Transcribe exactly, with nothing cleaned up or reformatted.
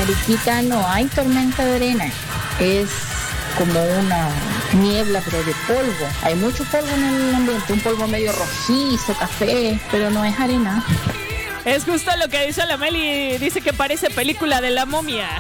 ahorita no hay tormenta de arena, es como una niebla pero de polvo. Hay mucho polvo en el ambiente, un polvo medio rojizo, café, pero no es arena. Es justo lo que dice la Meli, dice que parece película de La Momia.